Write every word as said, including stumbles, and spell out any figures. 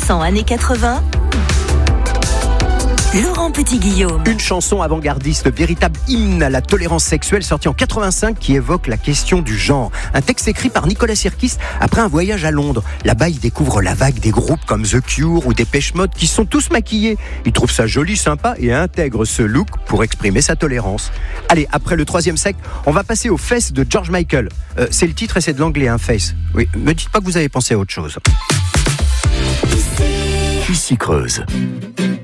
accent années quatre-vingts, Laurent Petit-Guillaume. Une chanson avant-gardiste, véritable hymne à la tolérance sexuelle, sortie en quatre-vingt-cinq, qui évoque la question du genre. Un texte écrit par Nicolas Sirkis après un voyage à Londres. Là-bas, il découvre la vague des groupes comme The Cure ou Depeche Mode qui sont tous maquillés. Il trouve ça joli, sympa et intègre ce look pour exprimer sa tolérance. Allez, après le troisième siècle, on va passer aux Fesses de George Michael. Euh, c'est le titre et c'est de l'anglais, un Face. Oui, me dites pas que vous avez pensé à autre chose. Ici Creuse.